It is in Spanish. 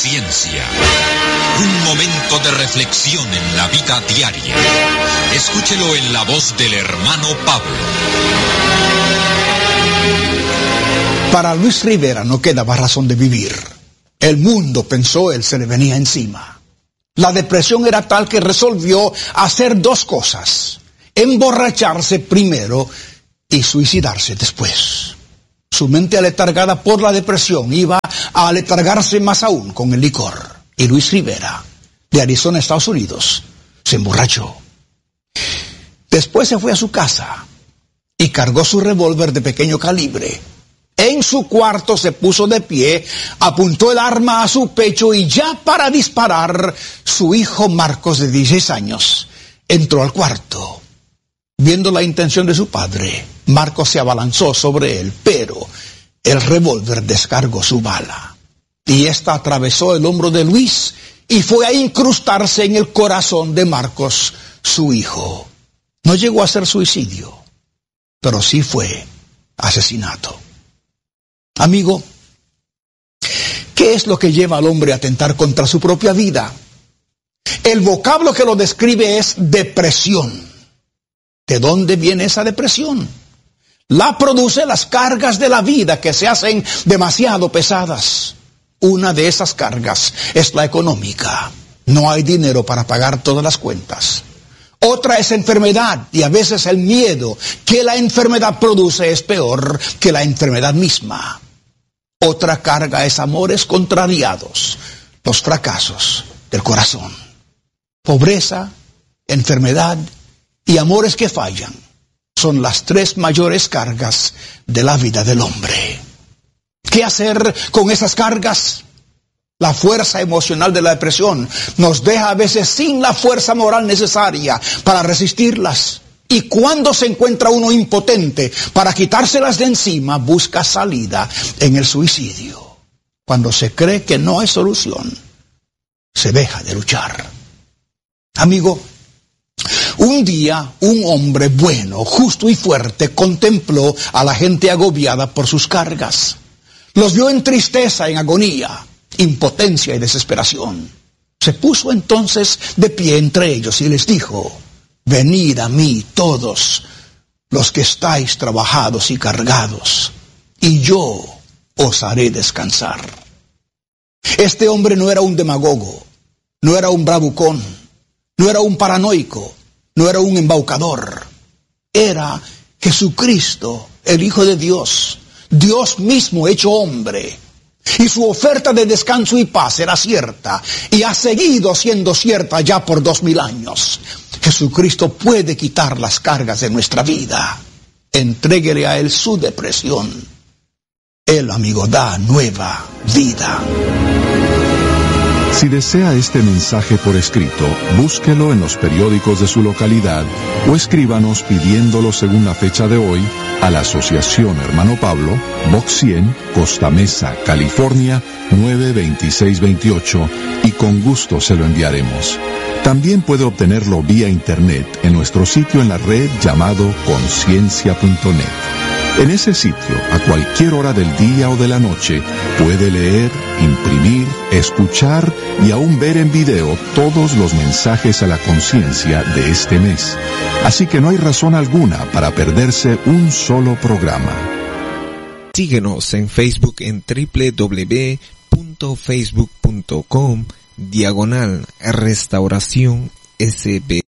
Ciencia. Un momento de reflexión en la vida diaria. Escúchelo en la voz del hermano Pablo. Para Luis Rivera no quedaba razón de vivir. El mundo, pensó él, se le venía encima. La depresión era tal que resolvió hacer dos cosas: emborracharse primero y suicidarse después. Su mente, aletargada por la depresión, iba a aletargarse más aún con el licor. Y Luis Rivera, de Arizona, Estados Unidos, se emborrachó. Después se fue a su casa y cargó su revólver de pequeño calibre. En su cuarto se puso de pie, apuntó el arma a su pecho y ya para disparar, su hijo Marcos, de 16 años, entró al cuarto. Viendo la intención de su padre, Marcos se abalanzó sobre él, pero el revólver descargó su bala. Y esta atravesó el hombro de Luis y fue a incrustarse en el corazón de Marcos, su hijo. No llegó a ser suicidio, pero sí fue asesinato. Amigo, ¿qué es lo que lleva al hombre a atentar contra su propia vida? El vocablo que lo describe es depresión. ¿De dónde viene esa depresión? La produce las cargas de la vida que se hacen demasiado pesadas. Una de esas cargas es la económica. No hay dinero para pagar todas las cuentas. Otra es enfermedad, y a veces el miedo que la enfermedad produce es peor que la enfermedad misma. Otra carga es amores contrariados, los fracasos del corazón. Pobreza, enfermedad y amores que fallan son las tres mayores cargas de la vida del hombre. ¿Qué hacer con esas cargas? La fuerza emocional de la depresión nos deja a veces sin la fuerza moral necesaria para resistirlas. Y cuando se encuentra uno impotente para quitárselas de encima, busca salida en el suicidio. Cuando se cree que no hay solución, se deja de luchar. Amigo, un día un hombre bueno, justo y fuerte contempló a la gente agobiada por sus cargas. Los vio en tristeza, en agonía, impotencia y desesperación. Se puso entonces de pie entre ellos y les dijo: venid a mí todos los que estáis trabajados y cargados, y yo os haré descansar. Este hombre no era un demagogo, no era un bravucón, no era un paranoico, no era un embaucador. Era Jesucristo, el Hijo de Dios, Dios mismo hecho hombre. Y su oferta de descanso y paz era cierta, y ha seguido siendo cierta ya por 2000 años. Jesucristo puede quitar las cargas de nuestra vida. Entréguele a Él su depresión. Él, amigo, da nueva vida. Si desea este mensaje por escrito, búsquelo en los periódicos de su localidad o escríbanos pidiéndolo según la fecha de hoy a la Asociación Hermano Pablo, Box 100, Costa Mesa, California, 92628, y con gusto se lo enviaremos. También puede obtenerlo vía internet en nuestro sitio en la red llamado conciencia.net. En ese sitio, a cualquier hora del día o de la noche, puede leer, imprimir, escuchar y aún ver en video todos los mensajes a la conciencia de este mes. Así que no hay razón alguna para perderse un solo programa. Síguenos en Facebook en www.facebook.com/Restauración SB.